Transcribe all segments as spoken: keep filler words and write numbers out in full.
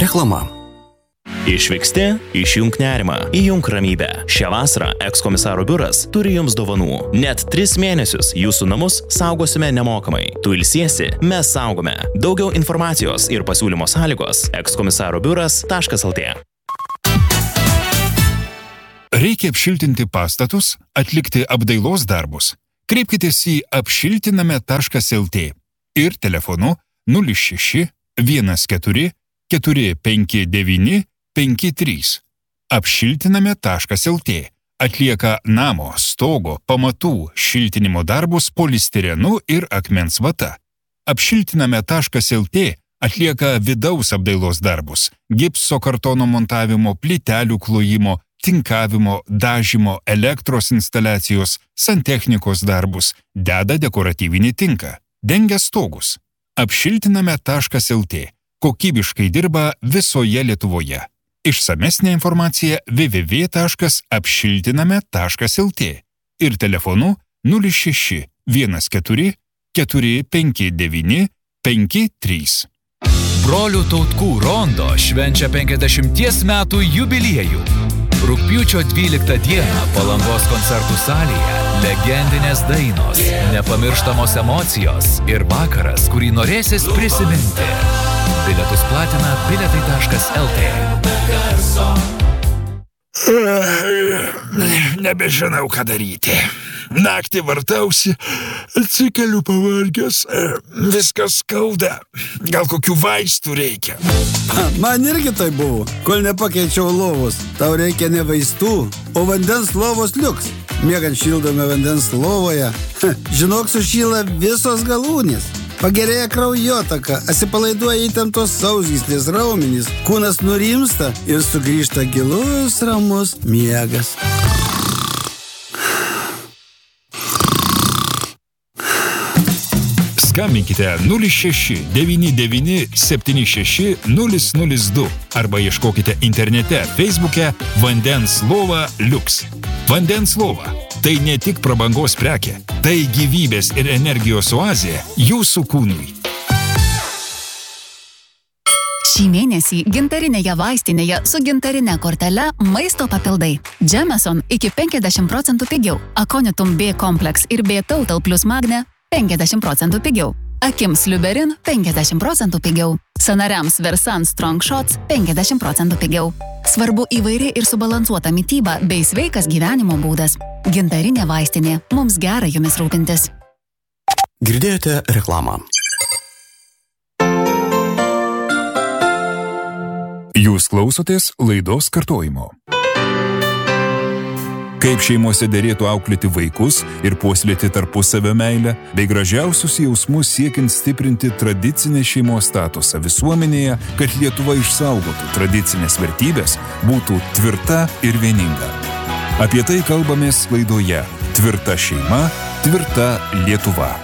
Reklama. Išvyksti, išjunk nerimą, įjunk ramybę. Šią vasarą ekskomisaro biuras turi jums dovanų. Net tris mėnesius jūsų namus saugosime nemokamai. Tu ilsiesi, mes saugome. Daugiau informacijos ir pasiūlymo sąlygos ekskomisaro biuras taškas lt. Reikia apšiltinti pastatus, atlikti apdailos darbus. Kreipkitės į apšiltiname taškas lt ir telefonu nulis šeši vienas keturi keturi penki devyni penki trys. Apšiltiname taškas lt atlieka namo, stogo, pamatų šiltinimo darbus polistirenu ir akmens vata. Apšiltiname taškas lt atlieka vidaus apdailos darbus, gipso kartono montavimo, plytelių klojimo, tinkavimo, dažymo, elektros instaliacijos, santechnikos darbus, deda dekoratyvinį tinką, dengia stogus. Apšiltiname taškas lt kokybiškai dirba visoje Lietuvoje. Išsamesnė informacija w w w taškas apšiltiname taškas lt ir telefonu nulis šeši vienas keturi keturi penki devyni penki trys. Brolių Tautkų rondo švenčia penkiasdešimties metų jubiliejų. Rugpjūčio dvyliktą dieną Palangos koncertų salėje legendinės dainos, nepamirštamos emocijos ir vakaras, kurį norėsis prisiminti. Bilietus platina bilietai taškas lt. Nebežinau, ką daryti. Naktį vartausi, atsikeliu pavargęs, viskas skauda. Gal kokių vaistų reikia? Man irgi tai buvo, kol nepakeičiau lovos. Tau reikia ne vaistų, o vandens lovos liuks. Miegant šildome vandens lovoje. Žinok, sušyla visos galūnės. Pagerėja kraujotaka, atsipalaiduoja įtemptos sausgyslės raumenys, kūnas nurimsta ir sugrįžta gilus ramus miegas. Skambinkite nulis šeši devyni devyni septyni šeši nulis nulis du arba ieškokite internete Facebook'e Vandens lova Liuks. Vandens lova – tai ne tik prabangos prekė, tai gyvybės ir energijos oazė jūsų kūnui. Šį mėnesį gintarinėje vaistinėje su gintarine kortele maisto papildai. Jameson iki penkiasdešimt procentų pigiau. Aconitum B kompleks ir B Total plus Magne penkiasdešimt procentų pigiau. Akims Liuberin penkiasdešimt procentų pigiau. Sanariams Versan Strong Shots penkiasdešimt procentų pigiau. Svarbu įvairi ir subalansuota mityba bei sveikas gyvenimo būdas. Gintarinė vaistinė. Mums gera jumis rūpintis. Girdėjote reklamą. Jūs klausotės laidos kartojimo. Kaip šeimose derėtų auklėti vaikus ir puoselėti tarpusavio meilę, bei gražiausius jausmus siekiant stiprinti tradicinę šeimos statusą visuomenėje, kad Lietuva išsaugotų tradicinės vertybės, būtų tvirta ir vieninga. Apie tai kalbamės laidoje Tvirta šeima, tvirta Lietuva.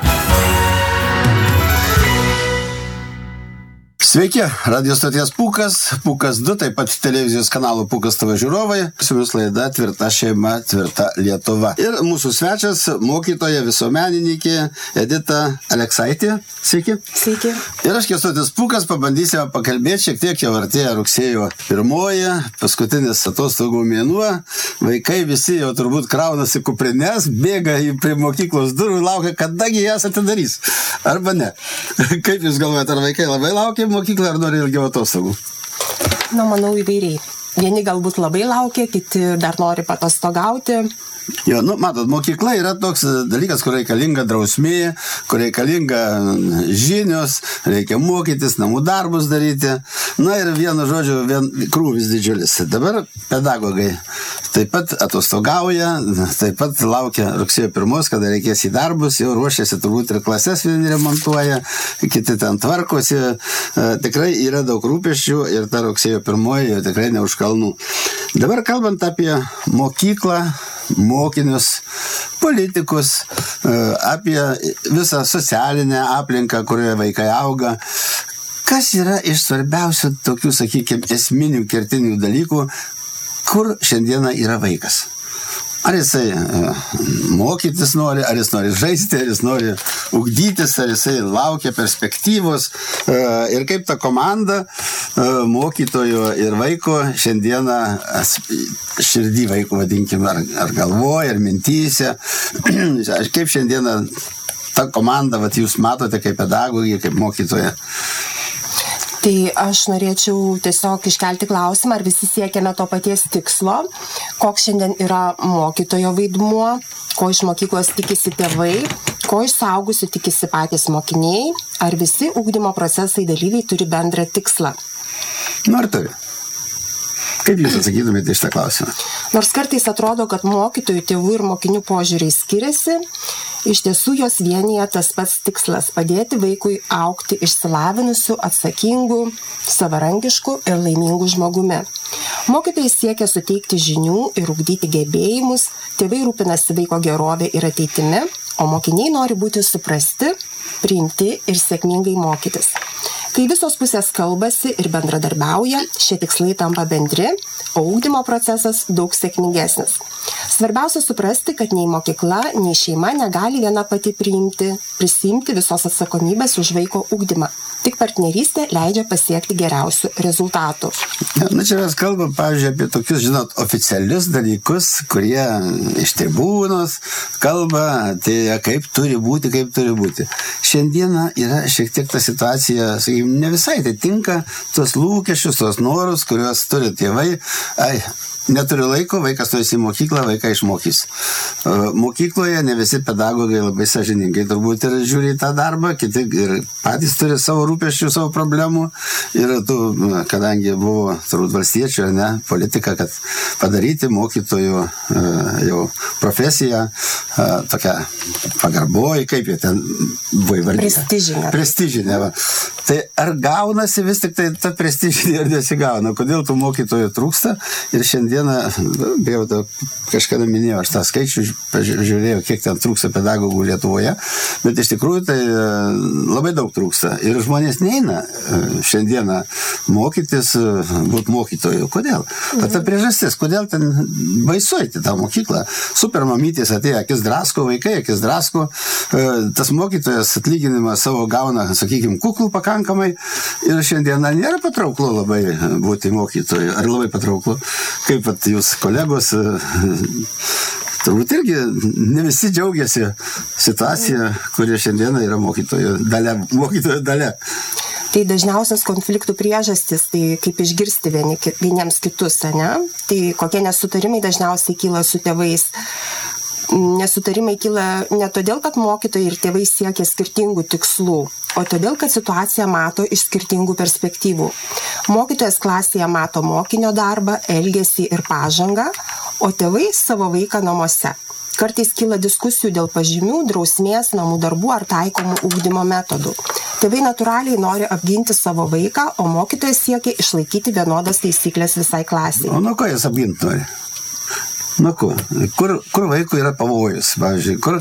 Sveiki, radio stoties Pūkas, Pūkas du, taip pat televizijos kanalo Pūkas T V žiūrovai. Su jumis laida Tvirta šeima, tvirta Lietuva. Ir mūsų svečias, mokytoja, visuomenininkė Edita Aleksaitė. Sveiki. Sveiki. Ir aš, Kęstutis Pūkas, pabandysiu pakalbėti šiek tiek, jau artėja rugsėjo pirmoji, paskutinis atostogų mėnuo. Vaikai visi jau turbūt kraunasi kuprines, bėga prie mokyklos durų ir laukia, kadagi jas atidarys. Arba ne. Kaip jūs galvojate, ar vaikai labai laukia mokyklą, ar nori ilgiau atostogų? Na, manau, įvairiai. Vieni galbūt labai laukia, kiti dar nori patostogauti. Jo, nu, matot, mokykla yra toks dalykas, kur reikalinga drausmė, kur reikalinga žinios, reikia mokytis, namų darbus daryti. Na ir vienu žodžiu, vien krūvis didžiulis. Dabar pedagogai taip pat atostogauja, taip pat laukia rugsėjo pirmos, kada reikės į darbus, jau ruošiasi turbūt ir klases vieni remontuoja, kiti ten tvarkosi. Tikrai yra daug rūpesčių ir ta rugsėjo pirmoji tikrai ne už kalnų. Dabar kalbant apie mokyklą, mokinius, politikus, apie visą socialinę aplinką, kurioje vaikai auga. Kas yra iš svarbiausių tokių, sakykime, esminių kertinių dalykų, kur šiandieną yra vaikas? Ar jisai mokytis nori, ar jis nori žaisti, ar jis nori ugdytis, ar jisai laukia perspektyvos. Ir kaip ta komanda mokytojo ir vaiko šiandieną širdį vaiko vadinkime, ar, ar galvoja, ar mintyse. Kaip šiandieną ta komanda, vat, jūs matote kaip pedagogė, kaip mokytoja? Tai aš norėčiau tiesiog iškelti klausimą, ar visi siekiame to paties tikslo, koks šiandien yra mokytojo vaidmuo, ko iš mokyklos tikisi tėvai, ko iš suaugusių tikisi patys mokiniai, ar visi ugdymo procesai dalyviai turi bendrą tikslą. Nu, ar turi? Kaip jūs atsakytumėte iš tą klausimą? Nors kartais atrodo, kad mokytojų, tėvų ir mokinių požiūriai skiriasi, iš tiesų jos vienyje tas pats tikslas – padėti vaikui augti išsilavinusiu, atsakingu, savarankišku ir laimingu žmogumi. Mokytojai siekia suteikti žinių ir ugdyti gebėjimus, tėvai rūpinasi vaiko gerovė ir ateitimi, o mokiniai nori būti suprasti, priimti ir sėkmingai mokytis. Kai visos pusės kalbasi ir bendradarbiauja, šie tikslai tampa bendri, o ugdymo procesas daug sėkmingesnis. Svarbiausia suprasti, kad nei mokykla, nei šeima negali viena pati priimti, prisimti visos atsakomybės už vaiko ugdymą. Tik partnerystė leidžia pasiekti geriausių rezultatų. Na, čia mes kalbam, pavyzdžiui, apie tokius, žinot, oficialius dalykus, kurie iš tribūnos kalba, tai kaip turi būti, kaip turi būti. Šiandieną yra šiek tiek ta situacija, sakykime, ne visai tai tinka tos lūkesčius, tos norus, kuriuos turi tėvai. Ai, neturiu laiko, vaikas nueis į mokyklą, vaiką išmokys. Mokykloje ne visi pedagogai labai sąžiningai turbūt ir žiūri į tą darbą, kiti ir patys turi savo rūpesčių, savo problemų. Ir tu, kadangi buvo turbūt valstiečių, ne, politika, kad padaryti mokytojų jau profesiją tokia pagarboji, kaip jie ten buvo įvardinta. Prestižinė. Prestižinė, va. Tai ar gaunasi vis tik tai ta prestižinė ar nesigauna? Kodėl tų mokytojų trūksta? Ir šiandieną, bėjau, kažkada minėjau, aš tą skaičių pažiūrėjau, kiek ten trūksta pedagogų Lietuvoje, bet iš tikrųjų tai labai daug trūksta. Ir žmonės neina šiandieną mokytis, būti mokytojų. Kodėl? Bet ta priežastis, kodėl ten baisu eiti tą mokyklą? Super mamytės atėjo, akis drasko, vaikai, akis drasko, tas mokytojas atlyginimą savo gauna, sakykime, kuklų pakankamai ir šiandieną nėra patrauklu labai būti mokytoju. Ar labai patrauklu? Kaip at jūs kolegos, turbūt irgi ne visi džiaugiasi situacija, kuri šiandieną yra mokytojo dalia. Mokytojo dalia. Tai dažniausias konfliktų priežastis, tai kaip išgirsti vieni, vieniems kitus, ne? Tai kokie nesutarimai dažniausiai kyla su tėvais. Nesutarimai kyla ne todėl, kad mokytojai ir tėvai siekia skirtingų tikslų, o todėl, kad situaciją mato iš skirtingų perspektyvų. Mokytojas klasėje mato mokinio darbą, elgesį ir pažangą, o tėvai savo vaiką namuose. Kartais kyla diskusijų dėl pažymių, drausmės, namų darbų ar taikomų ugdymo metodų. Tėvai natūraliai nori apginti savo vaiką, o mokytojas siekia išlaikyti vienodas taisyklės visai klasiai. O nuo ko jis apginti nori? Nu, kur, kur, kur vaikui yra pavojus, pavyzdžiui, kur,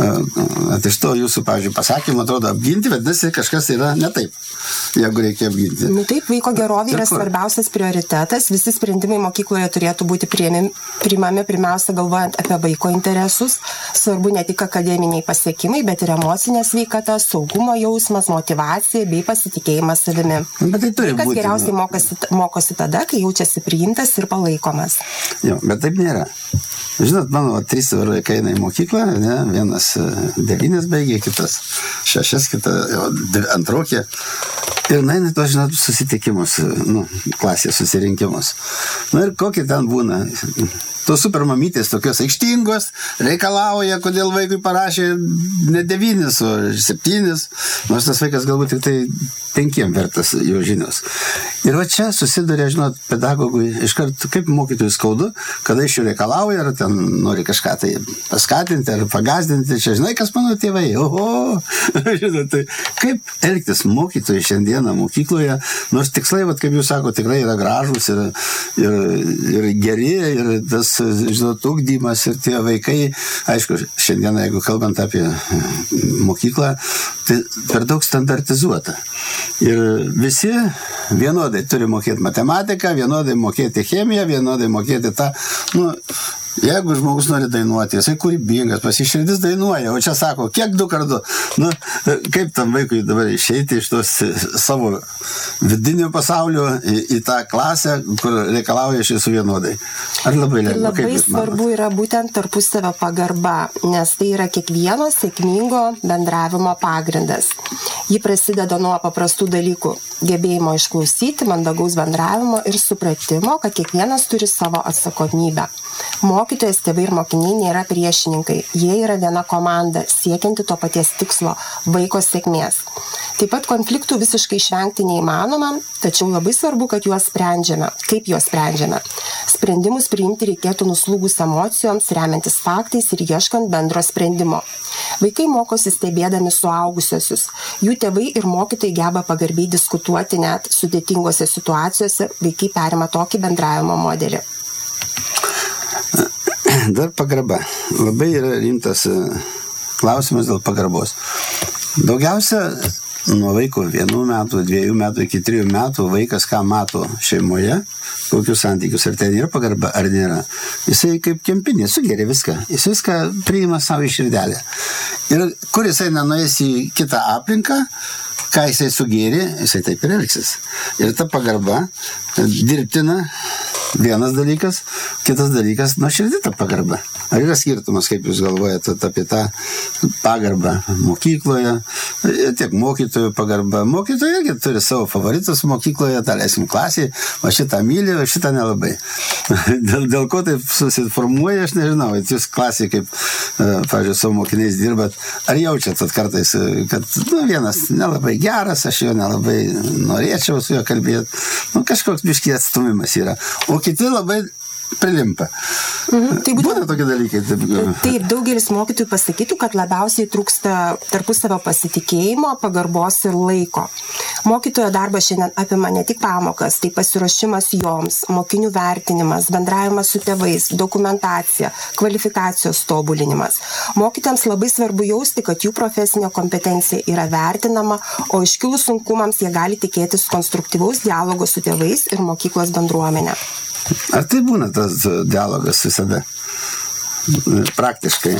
at iš to jūsų, pavyzdžiui, pasakymą atrodo apginti, vadinasi, kažkas yra ne taip, jeigu reikia apginti. Nu taip, vaiko gerovė yra svarbiausias prioritetas, visi sprendimai mokykloje turėtų būti priimami, priimami pirmiausia galvojant apie vaiko interesus, svarbu ne tik akademiniai pasiekimai, bet ir emocinė sveikata, saugumo jausmas, motyvacija bei pasitikėjimas savimi. Bet tai turi Vaikas būti. geriausiai mokosi, mokosi tada, kai jaučiasi priimtas ir palaikomas. Jo, bet taip nėra. Žinot, mano va, trys vaikai eina į mokyklą, ne? Vienas devynis baigė, kitas šešias, kita antrokė. Ir naina to, žinot, susitikimus, nu, klasės susirinkimus. Na ir kokie ten būna. Tos supermamytės tokios aikštingos, reikalauja, kodėl vaikui parašė ne devynis, o septynis, nors tas vaikas galbūt tik tai penkiem vertas jo žinios. Ir va čia susiduria, žinot, pedagogui iškart kaip mokytojui skaudu, kada iš jų reikalauja, ar ten nori kažką tai paskatinti, ar pagazdinti. Čia žinai, kas mano tėvai? Oho! Žinot, tai kaip elgtis mokytojui šiandieną mokykloje, nors tikslai, va, kaip jūs sako, tikrai yra gražus ir, ir, ir geri, ir tas, žinot, ugdymas ir tie vaikai, aišku, šiandieną, jeigu kalbant apie mokyklą, tai per daug standartizuota. Ir visi vienodai turi mokėti matematiką, vienodai mokėti chemiją, vienodai mokėti tą, nu, Jeigu žmogus nori dainuoti, jisai kūrybingas, pasiširdis dainuoja, o čia sako, kiek du kartu, nu, kaip tam vaikui dabar išeiti iš tos savo vidinio pasaulio į, į tą klasę, kur reikalauja iš visų vienodai. Ar labai lengva? Labai svarbu yra būtent tarpusavio pagarba, nes tai yra kiekvieno sėkmingo bendravimo pagrindas. Ji prasideda nuo paprastų dalykų - gebėjimo išklausyti, mandagaus bendravimo ir supratimo, kad kiekvienas turi savo atsakomybę. Mokytojas, tėvai ir mokiniai nėra priešininkai, jie yra viena komanda, siekianti to paties tikslo - vaiko sėkmės. Taip pat konfliktų visiškai išvengti neįmanoma, tačiau labai svarbu, kad juos sprendžiame. Kaip juos sprendžiame? Sprendimus priimti reikėtų nuslūgus emocijoms, remiantis faktais ir ieškant bendro sprendimo. Vaikai mokosi stebėdami suaugusiosius. Jų tėvai ir mokytojai geba pagarbiai diskutuoti net sudėtingose situacijose, vaikai perima tokį bendravimo modelį. Dar pagarba. Labai yra rimtas klausimas dėl pagarbos. Daugiausia nuo vaiko vienų metų, dviejų metų iki trijų metų vaikas ką mato šeimoje, kokius santykius, ar ten yra pagarba, ar nėra. Jisai kaip kempinė sugeria viską. Jis viską priima savo į širdelę. Ir kur jisai nenuės į kitą aplinką, ką jisai sugėrė, jisai taip ir elgsis. Ir ta pagarba dirbtina. Vienas dalykas, kitas dalykas, nuo širdį ta pagarba. Ar yra skirtumas, kaip jūs galvojate apie tą pagarbą mokykloje, tiek mokytojų pagarba. Mokytojai irgi turi savo favoritus mokykloje, dalesim klasėje, o šitą myli, o šitą nelabai. Dėl, dėl ko taip susiformuoja, aš nežinau, jūs klasėje, kaip, pavyzdžiui, savo mokiniais dirbat, ar jaučiat kartais, kad nu, vienas nelabai geras, aš jo nelabai norėčiau su juo kalbėti, nu, kažkoks biškį atstumimas yra. O kiti labai prilimpa. Mhm. Tai būtent, būna tokie dalykai. Taip, taip, daugelis mokytojų pasakytų, kad labiausiai trūksta tarpusavio pasitikėjimo, pagarbos ir laiko. Mokytojo darbas šiandien apima ne tik pamokas, tai pasiruošimas joms, mokinių vertinimas, bendravimas su tėvais, dokumentacija, kvalifikacijos tobulinimas. Mokytojams labai svarbu jausti, kad jų profesinė kompetencija yra vertinama, o iškilus sunkumams jie gali tikėtis konstruktyvaus dialogo su tėvais ir mokyklos bendruomenė. Ar tai būna tas dialogas visada? Praktiškai.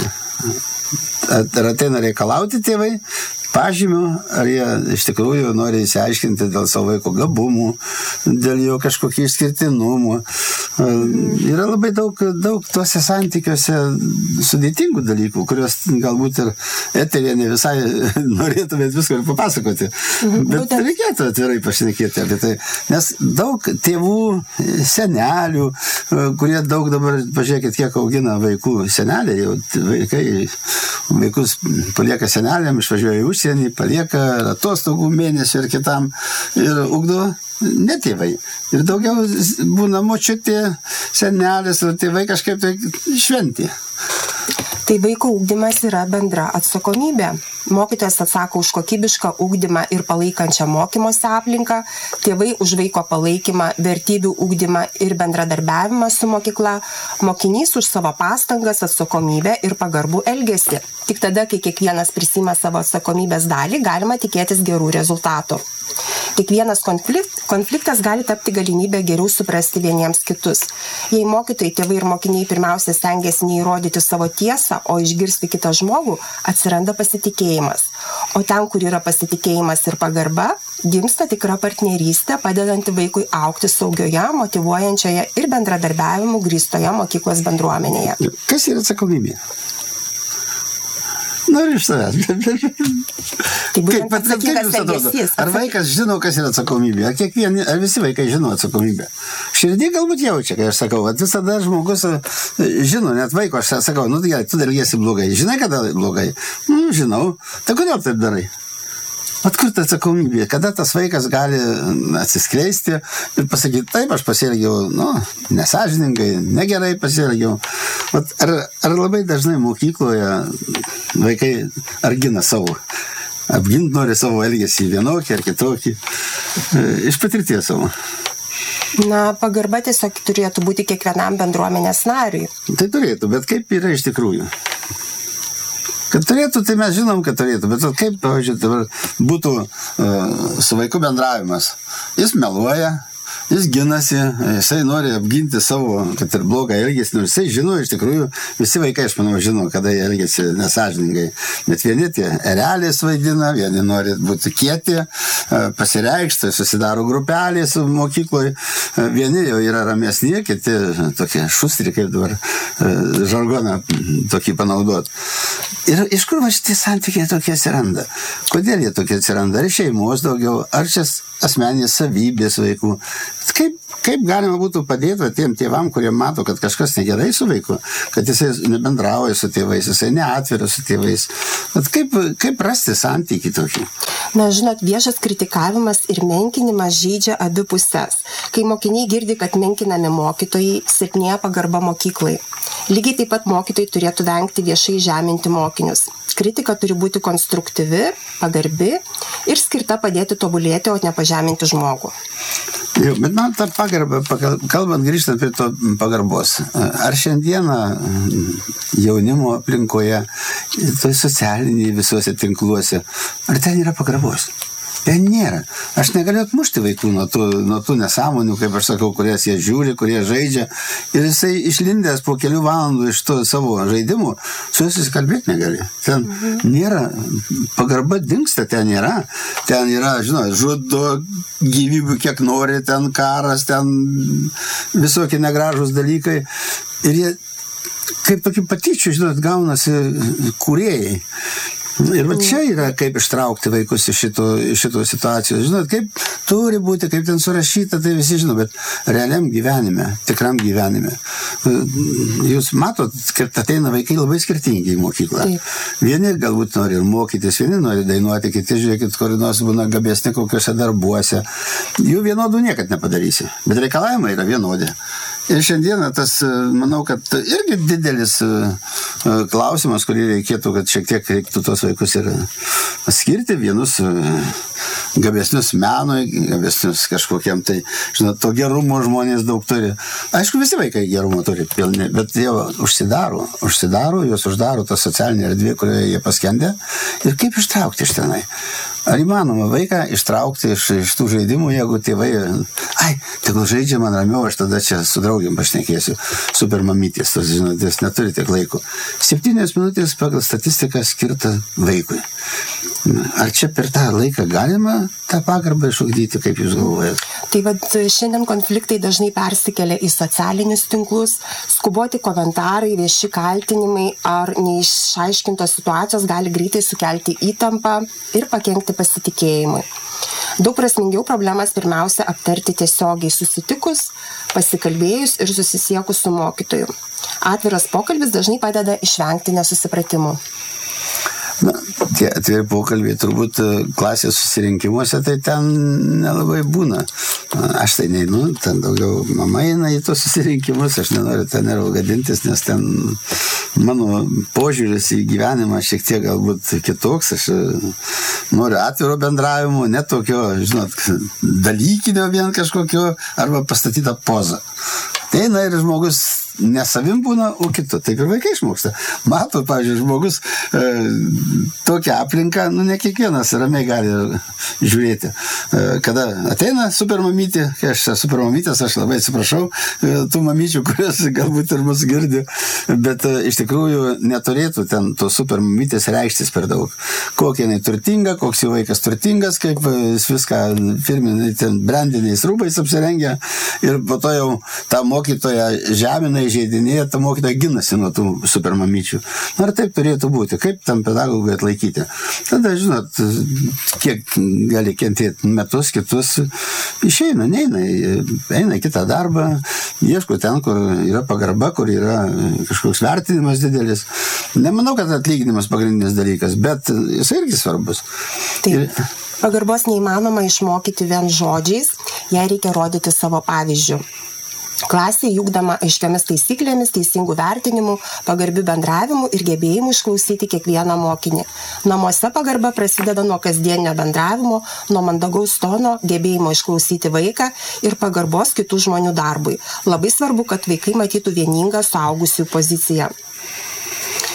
Ar ateina reikalauti tėvai pažymių, ar jie iš tikrųjų nori įsiaiškinti dėl savo vaiko gabumų, dėl jo kažkokių išskirtinumų. Yra labai daug, daug tuose santykiuose sudėtingų dalykų, kuriuos galbūt ir eterė ne visai norėtumėt visko ir papasakoti. Bet reikėtų atvirai pašnekėti apie tai. Nes daug tėvų, senelių, kurie daug dabar, pažiūrėkit, kiek augina vaikų seneliai, jau vaikai, vaikus palieka seneliam, išvažiuoja į užsienį, palieka atostogų mėnesį ir kitam ir ugdo ne tėvai. Ir daugiau būna močiutė, senelis, o tėvai kažkaip tai šventė. Tai vaiko ugdymas yra bendra atsakomybė. Mokytojas atsako už kokybišką ugdymą ir palaikančią mokymosi aplinką, tėvai už vaiko palaikymą, vertybių ugdymą ir bendradarbiavimą su mokykla, mokinys už savo pastangas, atsakomybę ir pagarbų elgesį. Tik tada, kai kiekvienas prisima savo atsakomybės dalį, galima tikėtis gerų rezultatų. Kiekvienas konflikt, konfliktas gali tapti galimybę geriau suprasti vieniems kitus. Jei mokytojai, tėvai ir mokiniai pirmiausia stengiasi neįrodyti savo tiesą, o išgirsti kitą žmogų, atsiranda pasitikėjimas. O ten, kur yra pasitikėjimas ir pagarba, gimsta tikra partnerystė, padedanti vaikui augti saugioje, motyvuojančioje ir bendradarbiavimu grįstoje mokyklos bendruomenėje. Kas yra atsakomybė? Noriu iš savęs. Tai būtent atsakingas elgesys. Ar vaikas žino, kas yra atsakomybė? Ar, kiekvieni, ar visi vaikai žino atsakomybę? Širdį galbūt jaučia, kai aš sakau, kad visada žmogus žino, net vaiko aš sakau, nu tai tu elgiesi blogai. Žinai, kada blogai? Nu, žinau. Tai kodėl taip darai? Vat kur ta atsakomybė? Kada tas vaikas gali atsiskleisti ir pasakyti, taip, aš pasielgiau, nu, nesąžiningai, negerai pasielgiau. Vat ar, ar labai dažnai mokykloje vaikai ar gina savo, apgint nori savo elgesį vienokį ar kitokį, iš patirties savo? Na, pagarba tiesiog turėtų būti kiekvienam bendruomenės nariui. Tai turėtų, bet kaip yra iš tikrųjų? Kad turėtų, tai mes žinom, kad turėtų, bet kaip, pavyzdžiui, dabar būtų uh, su vaiku bendravimas. Jis meluoja, jis ginasi, jisai nori apginti savo, kad ir blogą elgesį, nors jisai žino, iš tikrųjų, visi vaikai, aš manau, žino, kada jie elgesi nesąžiningai. Bet vieni tie erelės vaidina, vieni nori būti kieti, pasireikšti, susidaro grupelės mokykloje, vieni jau yra ramesni, kiti tokie šustri, kaip dabar žargoną tokį panaudot. Ir iš kur va šitie santykiai tokie atsiranda? Kodėl jie tokie atsiranda? Ar šeimos daugiau, ar čia asmeninės savybės vaikų? Kaip, kaip galima būtų padėti tiem tėvam, kurie mato, kad kažkas negerai su vaiku, kad jisai nebendrauja su tėvais, jisai neatveria su tėvais. Bet kaip, kaip rasti santykį tokį? Na, žinot, viešas kritikavimas ir menkinimas žeidžia abi pusės. Kai mokiniai girdi, kad menkinami mokytojai, silpnėja pagarba mokyklai. Lygiai taip pat mokytojai turėtų vengti viešai žeminti mokinius. Kritika turi būti konstruktyvi, pagarbi ir skirta padėti tobulėti, o ne pažeminti žmogų. Jau, bet man tą pagarbą, kalbant grįžtant prie to pagarbos, ar šiandieną jaunimo aplinkoje, toj socialiniai visuose tinkluose, ar ten yra pagarbos? Ten nėra. Aš negaliu atmušti vaikų nuo tų, nuo tų nesąmonių, kaip aš sakau, kurias jie žiūri, kurie žaidžia. Ir jisai išlindęs po kelių valandų iš to savo žaidimų, su jais susikalbėti negali. Ten mhm. nėra, pagarba dingsta, ten nėra. Ten yra, žinot, žudo gyvybių kiek nori, ten karas, ten visokie negražūs dalykai. Ir jie, kaip tokių patyčių, žinot, gaunasi kūrėjai. Ir va čia yra, kaip ištraukti vaikus iš šito, iš šito situacijos. Žinot, kaip turi būti, kaip ten surašyta, tai visi žino, bet realiam gyvenime, tikram gyvenime. Jūs matot, kad ateina vaikai labai skirtingi į mokyklą. Taip. Vieni galbūt nori ir mokytis, vieni nori dainuoti, kiti, žiūrėkit, kur nors būna gabesni kokiuose darbuose. Jų vienodų niekad nepadarysi, bet reikalavimai yra vienodi. Ir šiandieną tas, manau, kad irgi didelis klausimas, kurį reikėtų, kad šiek tiek reiktų tos vaikus ir skirti, vienus gabesnius menui, gabesnius kažkokiam, tai, žinot, to gerumo žmonės daug turi. Aišku, visi vaikai gerumo turi pilni, bet jie užsidaro, užsidaro, juos uždaro tą socialinę erdvę, kurioje jie paskendė. Ir kaip ištraukti iš tenai? Ar įmanoma vaiką ištraukti iš, iš tų žaidimų, jeigu tėvai, ai, tegul žaidžia man ramiau, aš tada čia su draugiam pašnekėsiu, super mamytės, tos, žinot, jis neturi tiek laiko. Septynios minutės pagal statistiką skirta vaikui. Ar čia per tą laiką galima tą pagarbą išugdyti, kaip jūs galvojate? Tai vad, šiandien konfliktai dažnai persikelia į socialinius tinklus, skuboti komentarai, vieši kaltinimai ar neišaiškintos situacijos gali greitai sukelti įtampą ir pakenkti pasitikėjimui. Daug prasmingiau problemas pirmiausia aptarti tiesiogiai susitikus, pasikalbėjus ir susisiekus su mokytoju. Atviras pokalbis dažnai padeda išvengti nesusipratimų. Na, tie atviri pokalbiai turbūt klasės susirinkimuose, tai ten nelabai būna. Aš tai neinu, ten daugiau mama eina į tos susirinkimus, aš nenoriu ten nervų gadintis, nes ten mano požiūris į gyvenimą šiek tiek galbūt kitoks. Aš noriu atviro bendravimo, ne tokio, žinot, dalykinio vien kažkokio, arba pastatytą pozą. Tai eina ir žmogus ne savim būna, o kitu. Taip ir vaikai išmoksta. Mato, pavyzdžiui, žmogus e, tokią aplinką, nu ne kiekvienas ramiai gali žiūrėti. E, kada ateina supermamytė, kai aš supermamytės, aš labai atsiprašau e, tų mamyčių, kurios galbūt ir mus girdi, bet e, iš tikrųjų neturėtų ten tos supermamytės reikštis per daug. Kokia jinai turtinga, koks jų vaikas turtingas, kaip jis viską firminai ten brandiniais rūbais apsirengia ir po to jau tą mokytoją žemina, žaidinėje, ta mokytoja ginasi nuo tų supermamyčių. Ar taip turėtų būti? Kaip tam pedagogui atlaikyti? Tada, žinot, kiek gali kentėti metus, kitus, išeina, neina, eina į kitą darbą, ieško ten, kur yra pagarba, kur yra kažkoks vertinimas didelis. Nemanau, kad atlyginimas pagrindinis dalykas, bet jis irgi svarbus. Taip. Ir pagarbos neįmanoma išmokyti vien žodžiais, jai reikia rodyti savo pavyzdžių. Klasė juk,dama aiškiamis taisyklėmis, teisingų vertinimų, pagarbių bendravimų ir gebėjimų išklausyti kiekvieną mokinį. Namuose pagarba prasideda nuo kasdienio bendravimo, nuo mandagaus tono, gebėjimo išklausyti vaiką ir pagarbos kitų žmonių darbui. Labai svarbu, kad vaikai matytų vieningą suaugusių poziciją.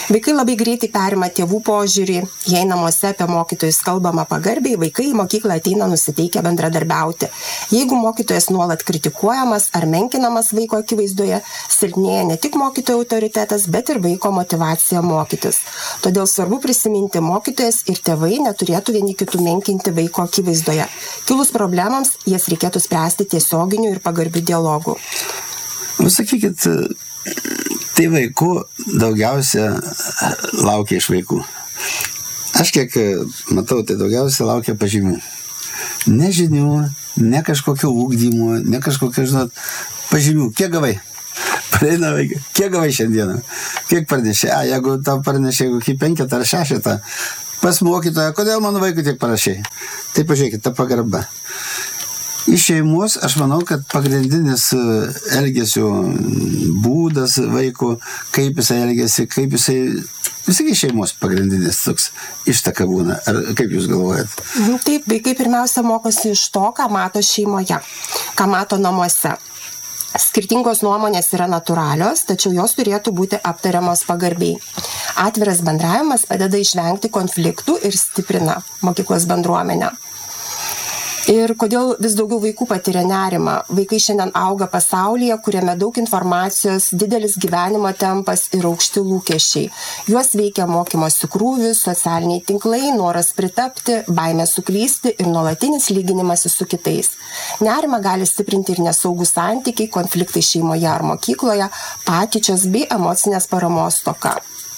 Vaikai labai greitai perima tėvų požiūrį, jei namuose apie mokytojus kalbama pagarbiai, vaikai į mokyklą ateina nusiteikę bendradarbiauti. Jeigu mokytojas nuolat kritikuojamas ar menkinamas vaiko akivaizdoje, silpnėja ne tik mokytojo autoritetas, bet ir vaiko motyvacija mokytis. Todėl svarbu prisiminti, mokytojas ir tėvai neturėtų vieni kitų menkinti vaiko akivaizdoje. Kilus problemams, jas reikėtų spręsti tiesioginiu ir pagarbiu dialogu. Sakykit, tai vaikų daugiausia laukia iš vaikų. Aš kiek matau, tai daugiausia laukia pažymių. Ne žinių, ne kažkokio ugdymo, ne kažkokio, žinot, pažymių. Kiek gavai? Praeina vaikai. Kiek gavai šiandieną? Kiek parnešė? A, jeigu tau parnešė kokį penketą ar šešetą, pas mokytoją, kodėl mano vaikui tiek parašė? Tai pažiūrėkit, ta pagarba. Iš šeimos, aš manau, kad pagrindinis elgesio būdas vaiko, kaip jisai elgesi, kaip jisai, visai šeimos pagrindinis toks ištaka būna. Ar kaip jūs galvojat? Taip, vaikai pirmiausia mokosi iš to, ką mato šeimoje, ką mato namuose. Skirtingos nuomonės yra natūralios, tačiau jos turėtų būti aptariamos pagarbiai. Atviras bendravimas padeda išvengti konfliktų ir stiprina mokyklos bendruomenę. Ir kodėl vis daugiau vaikų patiria nerimą? Vaikai šiandien auga pasaulyje, kuriame daug informacijos, didelis gyvenimo tempas ir aukšti lūkesčiai. Juos veikia mokymosi krūvis, socialiniai tinklai, noras pritapti, baimė suklysti ir nuolatinis lyginimasis su kitais. Nerimą gali stiprinti ir nesaugų santykiai, konfliktai šeimoje ar mokykloje, patyčios bei emocinės paramos stoka.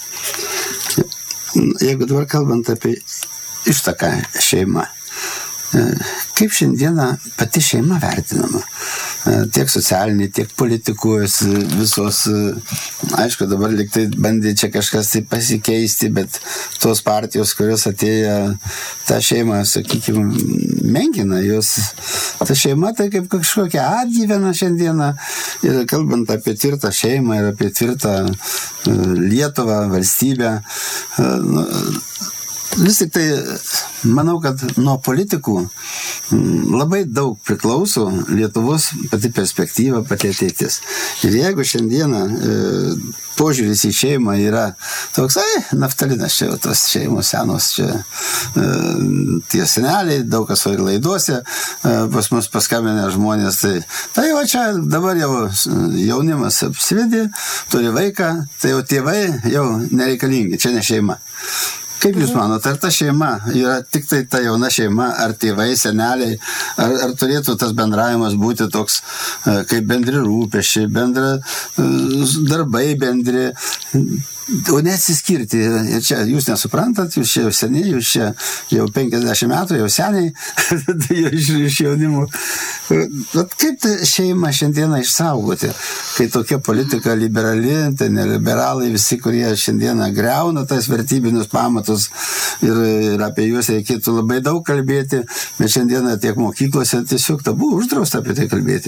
Jeigu dabar kalbant apie ištaką šeimą, kaip šiandieną pati šeima vertinama? Tiek socialiniai, tiek politikos, visos, aišku, dabar liktai bandė čia kažkas tai pasikeisti, bet tos partijos, kurios atėjo tą šeimą, sakykime, menkina, jos, ta šeima tai kaip kažkokia atgyvena šiandieną. Ir kalbant apie tvirtą šeimą ir apie tvirtą Lietuvą, valstybę, nu, vis tik tai, manau, kad nuo politikų labai daug priklauso Lietuvos pati perspektyva, pati ateitis. Ir jeigu šiandieną e, požiūris į šeimą yra toks, ai, naftalinas čia, tos šeimos senos čia, e, tie seneliai, daug kas ir laiduose, e, pas mus paskambinę žmonės, tai, tai va čia dabar jau jaunimas apsivedė, turi vaiką, tai jau tėvai jau nereikalingi, čia ne šeima. Kaip jūs manote, ar ta šeima yra tik tai ta jauna šeima, ar tėvai, seneliai, ar, ar turėtų tas bendravimas būti toks kaip bendri rūpesčiai, bendra darbai bendri, o neatsiskirti. Ir čia jūs nesuprantat, jūs čia jau seniai, jūs čia jau penkiasdešimt metų, jau seniai, jau iš, iš jaunimų. Bet kaip ta šeima šiandieną išsaugoti, kai tokia politika liberali, tai neliberalai visi, kurie šiandieną greuna tas vertybinius pamatus ir, ir apie juos reikėtų labai daug kalbėti, bet šiandieną tiek mokyklose tiesiog tabu uždrausta apie tai kalbėti.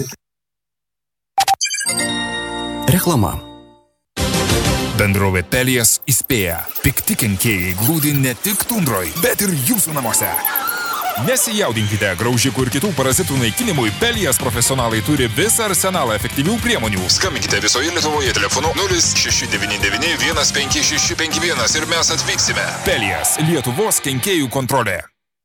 Reklama. Bendrovė Pelijas įspėja, pikti kenkėjai glūdi ne tik tundroj, bet ir jūsų namuose. Nesijaudinkite, graužikų ir kitų parazitų naikinimui Pelijas profesionalai turi visą arsenalą efektyvių priemonių. Skambinkite visoje Lietuvoje telefonu nulis šeši devyni devyni vienas penki šeši penki vienas ir mes atvyksime. Pelijas, Lietuvos kenkėjų kontrolė.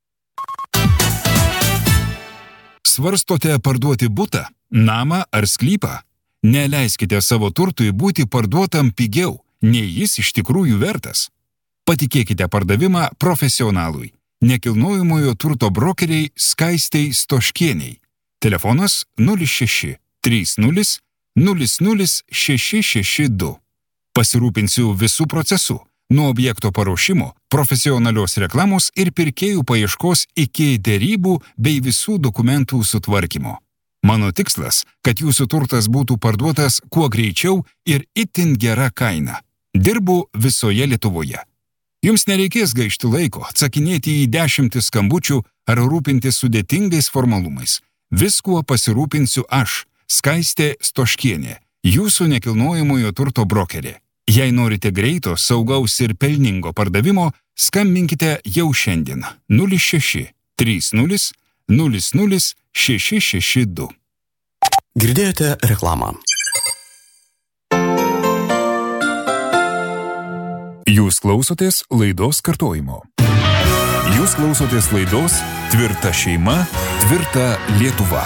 Svarstote parduoti butą, namą ar sklypą? Neleiskite savo turtui būti parduotam pigiau, nei jis iš tikrųjų vertas. Patikėkite pardavimą profesionalui. Nekilnojamojo turto brokeriai Skaistei Stoškieniai. Telefonas nulis šeši trys nulis nulis nulis šeši šeši du. Pasirūpinsiu visų procesų, nuo objekto paruošimo, profesionalios reklamos ir pirkėjų paieškos iki derybų bei visų dokumentų sutvarkymo. Mano tikslas, kad jūsų turtas būtų parduotas kuo greičiau ir itin gera kaina. Dirbu visoje Lietuvoje. Jums nereikės gaišti laiko, atsakinėti į dešimtis skambučių ar rūpintis sudėtingais formalumais. Viskuo pasirūpinsiu aš, Skaistė Stoškienė, jūsų nekilnojamojo turto brokerė. Jei norite greito, saugaus ir pelningo pardavimo, skambinkite jau šiandien nulis šeši trys nulis nulis nulis šeši šeši du. Jūs klausotės laidos kartojimo. Jūs klausotės laidos Tvirta šeima, tvirta Lietuva.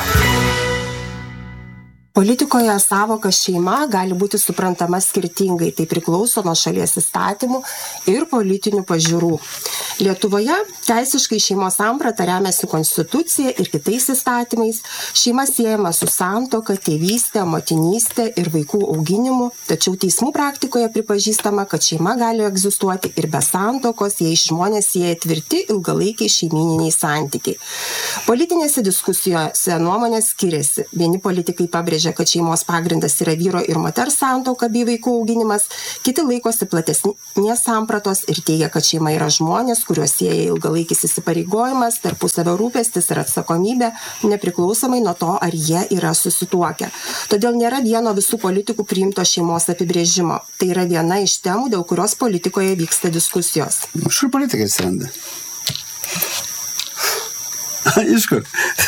Politikoje savoka šeima gali būti suprantama skirtingai, tai priklauso nuo šalies įstatymų ir politinių pažiūrų. Lietuvoje teisiškai šeimos samprata remiasi konstitucija ir kitais įstatymais. Šeima siejama su santuoka, tėvystė, motinystė ir vaikų auginimu, tačiau teismų praktikoje pripažįstama, kad šeima gali egzistuoti ir be santuokos, jei žmonės sieja tvirti ilgalaikiai šeimininiai santykiai. Politinėse diskusijose nuomonės skiriasi. Vieni politikai pabrėžia, kad šeimos pagrindas yra vyro ir moters santuoka bei vaikų auginimas, kiti laikosi platesnės sampratos ir teigia, kad šeima yra žmonės, kuriuos sieja ilgalaikis įsipareigojimas, tarpusavio rūpestis ir atsakomybė, nepriklausomai nuo to, ar jie yra susituokę. Todėl nėra vieno visų politikų priimto šeimos apibrėžimo. Tai yra viena iš temų, dėl kurios politikoje vyksta diskusijos. Iš kur politikai atsiranda? Iš kur?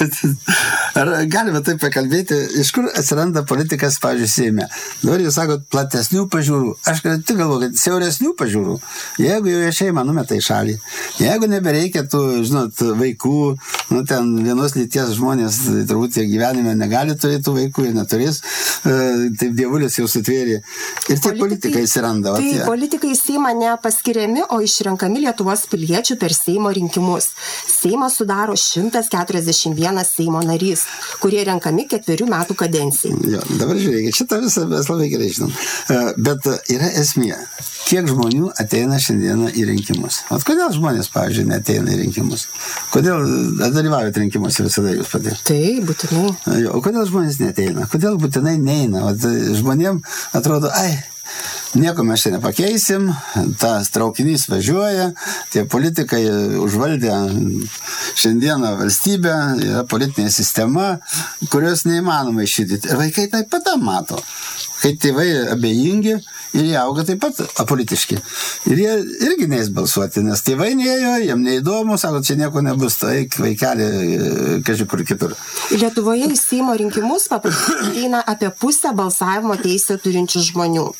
Ar galime taip pakalbėti, iš kur atsiranda politikas, pavyzdžiui, Seime? Dabar jūs sakot, platesnių pažiūrų. Aš tik galvoju, kad siauresnių pažiūrų. Jeigu jau šeimą numeta į šalį, jeigu nebereikia tų, žinot, vaikų, nu ten vienos lyties žmonės, turbūt jie gyvenime negali turėti vaikų, jie neturės, taip dievulis jau sutvėrė. Ir tie politikai atsiranda. Tai tie. Politikai Seimą nepaskiriami, o išrenkami Lietuvos piliečių per Seimo rinkimus. Seimą sudaro šimtas keturiasdešimt vienas Seimo narys, kurie renkami ketverių metų kadencijai. Jo, dabar žiūrėkit, šitą visą mes labai gerai žinom. Bet yra esmė, kiek žmonių ateina šiandieną į rinkimus. Vat kodėl žmonės, pavyzdžiui, neateina į rinkimus? Kodėl dalyvaujat rinkimuose visada jūs pati? Tai būtinai. Jo, o kodėl žmonės neateina? Kodėl būtinai neina? Vat žmonėm atrodo, ai, nieko mes čia nepakeisim, tas traukinys važiuoja, tie politikai užvaldė šiandieną valstybę, yra politinė sistema, kurios neįmanoma išjudyti. Ir vaikai taip pat mato, kai tėvai abejingi ir jie auga taip pat apolitiški. Ir jie irgi neis balsuoti, nes tėvai neėjo, jiem neįdomu, sako, čia nieko nebus, tai vaikelį kažkur kitur. Lietuvoje į Seimo rinkimus paprastai ateina apie pusę balsavimo teisę turinčių žmonių.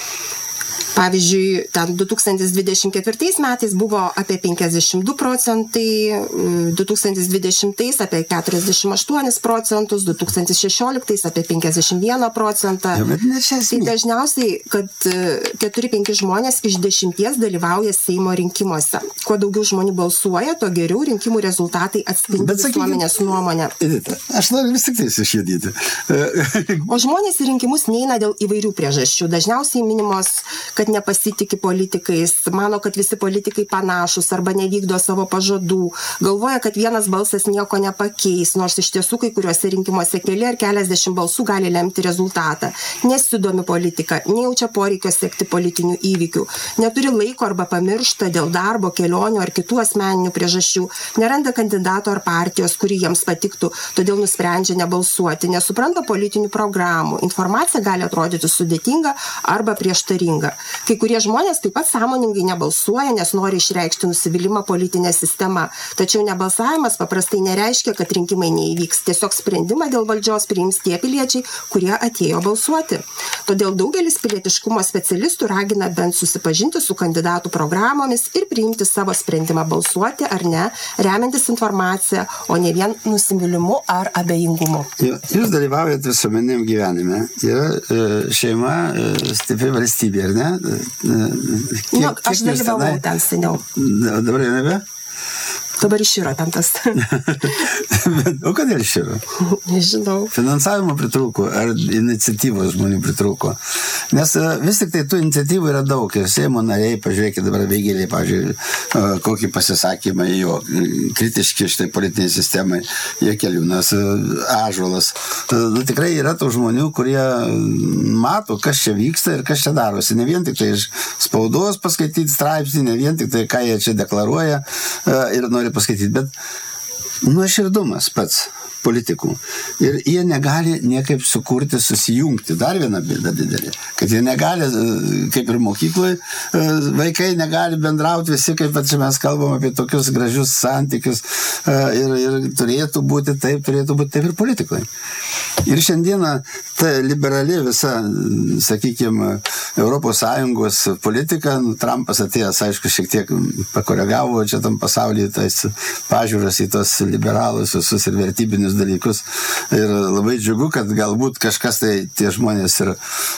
Pavyzdžiui, ten du tūkstantis dvidešimt ketvirtais metais buvo apie penkiasdešimt du procentai, du tūkstantis dvidešimtais apie keturiasdešimt aštuonis procentus, du tūkstantis šešioliktais apie penkiasdešimt vieną procentą. Ja, tai dažniausiai, kad keturi penki žmonės iš dešimties dalyvauja Seimo rinkimuose. Kuo daugiau žmonių balsuoja, to geriau rinkimų rezultatai atspindi visuomenės nuomonę. Edita, aš noriu vis tik tai išjudyti. O žmonės į rinkimus neina dėl įvairių priežasčių. Dažniausiai minimos, kad nepasitikė politikais, mano, kad visi politikai panašus arba nevykdo savo pažadų, galvoja, kad vienas balsas nieko nepakeis, nors iš tiesų kai kuriuose rinkimuose keli ar keliasdešimt balsų gali lemti rezultatą. Nesidomi politika, nejaučia poreikio sekti politinių įvykių, neturi laiko arba pamiršta dėl darbo, kelionių ar kitų asmeninių priežasčių, neranda kandidato ar partijos, kuri jiems patiktų, todėl nusprendžia nebalsuoti, nesupranta politinių programų, informacija gali atrodyti sudėtinga arba prieštaringa. Kai kurie žmonės taip pat sąmoningai nebalsuoja, nes nori išreikšti nusivylimą politinę sistemą. Tačiau nebalsavimas paprastai nereiškia, kad rinkimai neįvyks. Tiesiog sprendimą dėl valdžios priims tie piliečiai, kurie atėjo balsuoti. Todėl daugelis pilietiškumo specialistų ragina bent susipažinti su kandidatų programomis ir priimti savo sprendimą balsuoti ar ne, remiantis informaciją, o ne vien nusivylimu ar abejingumu. Jūs dalyvaujate visuomeniniam gyvenime. Yra šeima stipri valstybė, ar ne? Kiek, nu, aš dalyvavau ten seniau. Dabar jau nebe? Dabar iširo ten tas. O kodėl iširo? Nežinau. Finansavimo pritrūko ar iniciatyvos žmonių pritrūko? Nes vis tik tai tų iniciatyvų yra daug. Ir Seimo nariai, pažiūrėkite dabar Vėgėlė, pažiūrėjau, kokį pasisakymą jo kritiški šitai politiniai sistemai, Jakeliūnas, Ąžuolas. Nu, tikrai yra tų žmonių, kurie mato, kas čia vyksta ir kas čia darosi. Ne vien tik tai iš spaudos paskaityti straipsnį, ne vien tik tai, ką jie čia deklaruoja ir nori paskaityti, bet nuoširdumas pats politikų. Ir jie negali niekaip sukurti, susijungti. Dar viena bėda didelė. Kad jie negali, kaip ir mokykloje, vaikai negali bendrauti visi, kaip čia mes kalbam apie tokius gražius santykius. Ir, ir turėtų būti taip, turėtų būti taip ir politikoje. Ir šiandieną ta liberali visa, sakykime, Europos Sąjungos politika, nu, Trumpas atėjęs, aišku, šiek tiek pakoregavo čia tam pasaulyje tais pažiūras į tos liberalus visus ir vertybinius dalykus. Ir labai džiugu, kad galbūt kažkas tai tie žmonės ir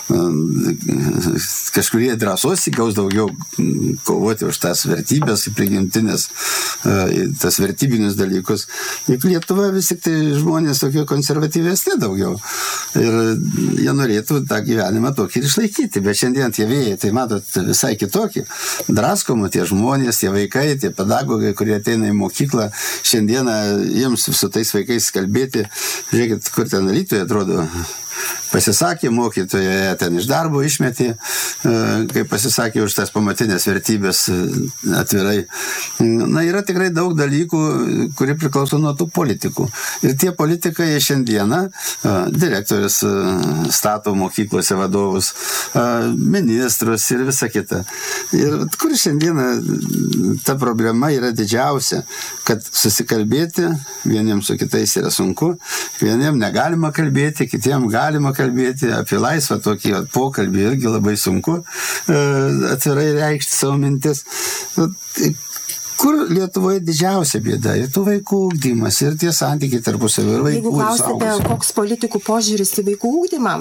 kažkurie drąsos įgaus daugiau kovoti už tas vertybės, prigimtinės, tas vertybinius dalykus. Juk Lietuva vis tik tai žmonės tokie konservatyvesni daugiau. Ir jie norėtų tą gyvenimą tokį ir išlaikyti. Bet šiandien tie vėjai, tai matot, visai kitokį. Draskomu tie žmonės, tie vaikai, tie pedagogai, kurie ateina į mokyklą, šiandieną jiems su tais vaikais kalbėti, žiūrėkit, kur ten rytoj atrodo, pasisakė mokytoja, ten iš darbo išmetė, kai pasisakė už tas pamatinės vertybės atvirai. Na, yra tikrai daug dalykų, kurie priklauso nuo tų politikų. Ir tie politikai šiandieną, direktorius stato mokyklose vadovus, ministrus ir visa kita. Ir kur šiandieną ta problema yra didžiausia, kad susikalbėti vieniems su kitais yra sunku, vieniems negalima kalbėti, kitiems galima kalbėti. kalbėti apie laisvą tokį pokalbį irgi labai sunku atvirai reikšti savo mintis. Kur Lietuvoje didžiausia bėda? Ir tų vaikų ugdymas, ir tie santykiai tarpusavio, ir vaikų. Jeigu klausite, koks politikų požiūris į vaikų ugdymą,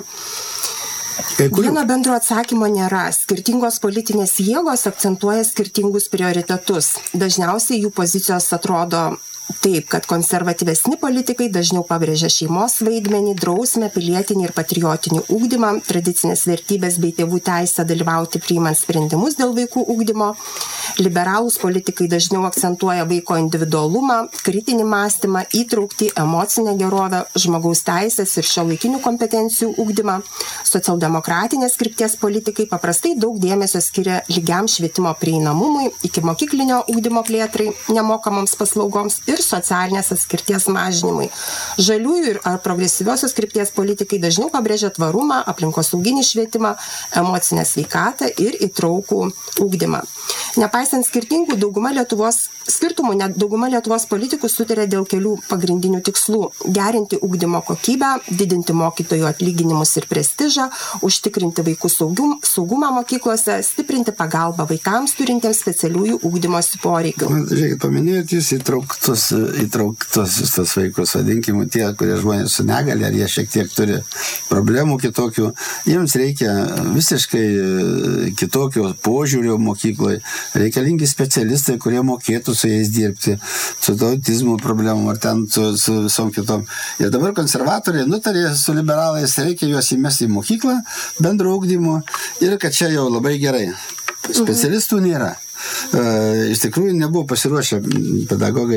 vieno bendro atsakymo nėra. Skirtingos politinės jėgos akcentuoja skirtingus prioritetus. Dažniausiai jų pozicijos atrodo taip, kad konservatyvesni politikai dažniau pabrėžia šeimos vaidmenį, drausmę, pilietinį ir patriotinį ugdymą, tradicinės vertybės bei tėvų teisę dalyvauti priimant sprendimus dėl vaikų ugdymo. Liberalūs politikai dažniau akcentuoja vaiko individualumą, kritinį mąstymą, įtraukti, emocinę gerovę, žmogaus teisės ir šiuolaikinių kompetencijų ugdymą. Socialdemokratinės krypties politikai paprastai daug dėmesio skiria lygiam švietimo prieinamumui, iki mokyklinio ugdymo plėtrai, nemokamoms paslaugoms ir socialinės atskirties mažinimui. Žaliųjų ir ar progresyviosios krypties politikai dažniau pabrėžia tvarumą, aplinkosauginį švietimą, emocinę sveikatą ir įtraukų ugdymą. Nepaisant skirtingų dauguma Lietuvos skirtumų, net dauguma Lietuvos politikų sutarė dėl kelių pagrindinių tikslų: gerinti ugdymo kokybę, didinti mokytojų atlyginimus ir prestižą, užtikrinti vaikų saugum, saugumą mokyklose, stiprinti pagalbą vaikams turintiems specialiųjų ugdymosi poreikių. Žiūrėkit, paminėjot jūs įtrauktus, įtrauktus tos vaikus, vadinkime, tie, kurie žmonės su negalia, ar jie šiek tiek turi problemų kitokių, jiems reikia visiškai kitokio požiūrio mokykloje. Reikalingi specialistai, kurie mokėtų su jais dirbti, su autizmo problemom ar ten su, su visom kitom. Ir dabar konservatoriai nutarė su liberalais, reikia juos įmesti į mokyklą, bendro ugdymo, ir kad čia jau labai gerai. Specialistų nėra. Uh, iš tikrųjų nebuvo pasiruošę pedagogai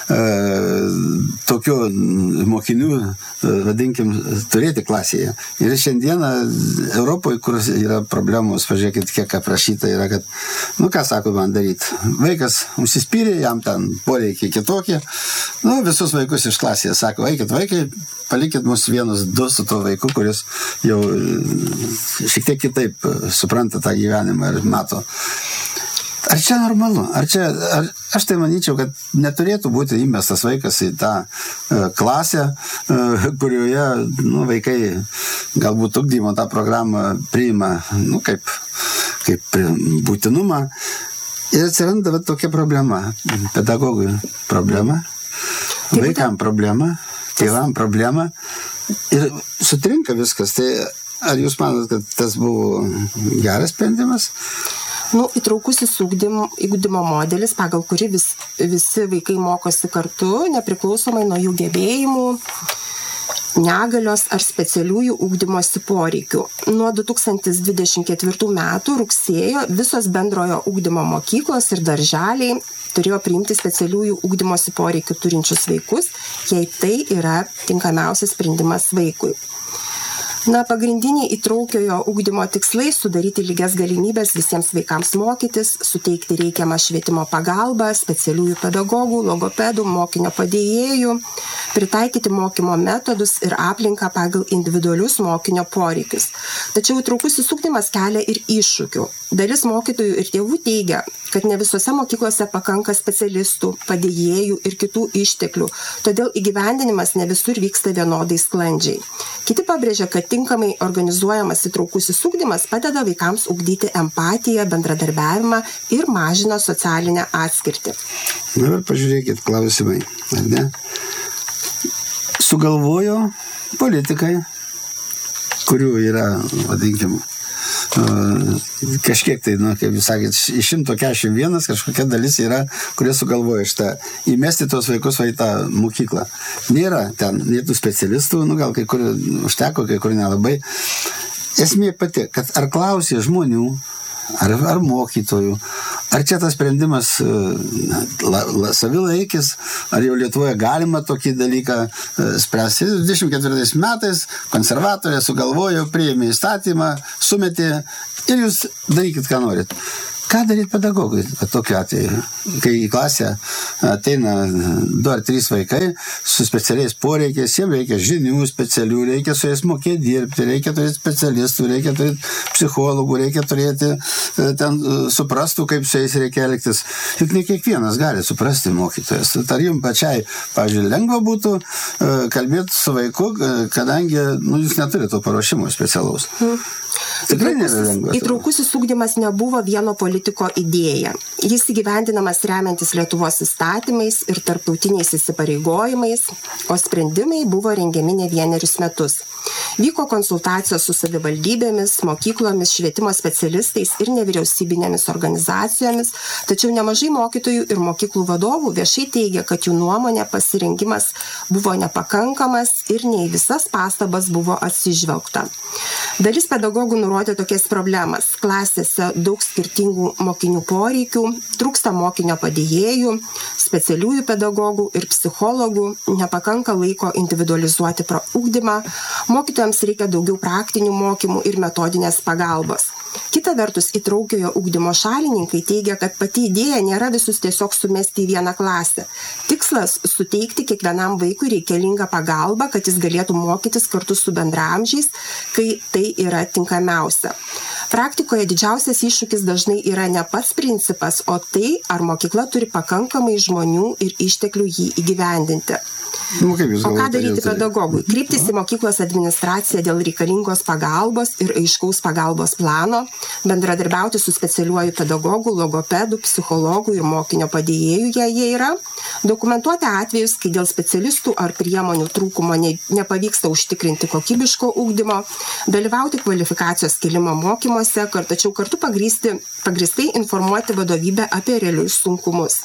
uh, tokių mokinių, uh, vadinkim, turėti klasėje. Ir šiandieną Europoje, kur yra problemos, pažiūrėkit, kiek aprašyta yra, kad, nu ką sako man daryti, vaikas užsispyrė, jam ten poreikiai kitokie, nu visus vaikus iš klasėje sako, eikit vaikai, palikit mus vienus du su to vaiku, kuris jau šiek tiek kitaip supranta tą gyvenimą ir mato. Ar čia normalu? Ar čia, ar, aš tai manyčiau, kad neturėtų būti įmestas vaikas į tą uh, klasę, uh, kurioje nu, vaikai galbūt ugdymo tą programą priima nu, kaip, kaip būtinumą. Ir atsiranda va, tokia problema. Pedagogui problema, vaikam problema, tėvam problema. Ir sutrinka viskas. Tai ar jūs manot, kad tas buvo geras sprendimas? Nu, įtraukusis ugdymo, ugdymo modelis, pagal kurį vis, visi vaikai mokosi kartu, nepriklausomai nuo jų gebėjimų, negalios ar specialiųjų ugdymosi poreikių. Nuo du tūkstantis dvidešimt ketvirtų metų rugsėjo visos bendrojo ugdymo mokyklos ir darželiai turėjo priimti specialiųjų ugdymosi poreikių turinčius vaikus, jei tai yra tinkamiausias sprendimas vaikui. Na, pagrindiniai įtraukiojo ugdymo tikslai – sudaryti lygias galimybės visiems vaikams mokytis, suteikti reikiamą švietimo pagalbą, specialiųjų pedagogų, logopedų, mokinio padėjėjų, pritaikyti mokymo metodus ir aplinką pagal individualius mokinio poreikius. Tačiau įtraukusis ugdymas kelia ir iššūkių. Dalis mokytojų ir tėvų teigia, kad ne visose mokyklose pakanka specialistų, padėjėjų ir kitų išteklių, todėl įgyvendinimas ne visur vyksta vienodai sklandžiai. Kiti pabrėžia, kad tinkamai organizuojamas įtraukusis ugdymas padeda vaikams ugdyti empatiją, bendradarbiavimą ir mažina socialinę atskirtį. Dabar pažiūrėkit klausimai, ar ne? Sugalvojo politikai, kurių yra, vadinkim, kažkiek tai, nu, kaip jūs sakėt, iš šimto keturiasdešimt vienas kažkokia dalis yra, kurie sugalvoja šitą įmesti tos vaikus į tą mokyklą. Nėra ten nei tų specialistų, nu gal kai kur užteko, kai kur nelabai. Esmė pati, kad ar klausė žmonių, ar, ar mokytojų, ar čia tas sprendimas la, la, savilaikis, ar jau Lietuvoje galima tokį dalyką spręsti. dvidešimt ketvirtais metais konservatorė sugalvojo, priėmė įstatymą, sumetė ir jūs darykit, ką norit. Ką daryti pedagogui, kad tokiu atveju, kai į klasę ateina du ar trys vaikai su specialiais poreikiais, jiems reikia žinių specialių, reikia su jais mokėti dirbti, reikia turėti specialistų, reikia turėti psichologų, reikia turėti ten suprastų, kaip su jais reikia elgtis. Juk ne kiekvienas gali suprasti mokytojas. Ar jums pačiai, pavyzdžiui, lengva būtų kalbėti su vaiku, kadangi nu, jūs neturite to paruošimo specialaus. Hmm. Tikrai nėra lengva. Įtraukusis ugdymas nebuvo vieno politiko idėja. Jis įgyvendinamas remiantis Lietuvos įstatymais ir tarptautiniais įsipareigojimais, o sprendimai buvo rengiami ne vienerius metus. Vyko konsultacijos su savivaldybėmis, mokyklomis, švietimo specialistais ir nevyriausybinėmis organizacijomis, tačiau nemažai mokytojų ir mokyklų vadovų viešai teigia, kad jų nuomonė pasirengimas buvo nepakankamas ir ne į visas pastabas buvo atsižvelgta. Dalis pedagogų nurodė tokias problemas. Klasėse daug skirtingų mokinių poreikių, trūksta mokinio padėjėjų, specialiųjų pedagogų ir psichologų, nepakanka laiko individualizuoti ugdymą, mokytojams reikia daugiau praktinių mokymų ir metodinės pagalbos. Kita vertus, įtraukiojo ugdymo šalininkai teigia, kad pati idėja nėra visus tiesiog sumesti į vieną klasę. Tikslas – suteikti kiekvienam vaikui reikalingą pagalbą, kad jis galėtų mokytis kartu su bendraamžiais, kai tai yra tinkamiausia. Praktikoje didžiausias iššūkis dažnai yra ne pats principas, o tai, ar mokykla turi pakankamai žmonių ir išteklių jį įgyvendinti. Nu, o ką daryti pedagogui? Kryptis į mokyklos administraciją dėl reikalingos pagalbos ir aiškaus pagalbos plano, bendradarbiauti su specialiuoju pedagogu, logopedu, psichologu ir mokinio padėjėjų, jei jie yra, dokumentuoti atvejus, kai dėl specialistų ar priemonių trūkumo ne, nepavyksta užtikrinti kokybiško ugdymo, dalyvauti kvalifikacijos kėlimo mokymuose, tačiau kartu pagrysti, pagristai informuoti vadovybę apie realius sunkumus.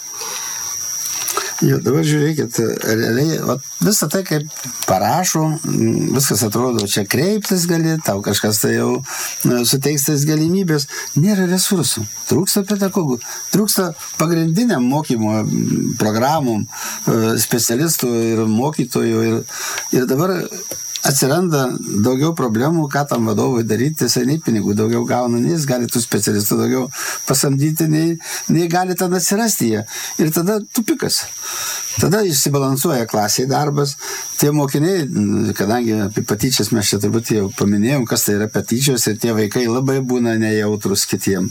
Jo, dabar žiūrėkit, realiai, o visą tai kaip parašo, viskas atrodo, čia kreiptis gali, tau kažkas tai jau suteiks tais galimybės, nėra resursų, trūksta pedagogų, trūksta pagrindiniam mokymo programom, specialistų ir mokytojų ir, ir dabar atsiranda daugiau problemų, ką tam vadovui daryti, jisai nei pinigų daugiau gauna, nei jis gali tų specialistų daugiau pasamdyti, nei, nei gali ten atsirasti jie. Ir tada tupikas. Tada išsibalansuoja klasiai darbas. Tie mokiniai, kadangi apie patyčias mes čia turbūt jau paminėjom, kas tai yra patyčios, ir tie vaikai labai būna nejautrus kitiem.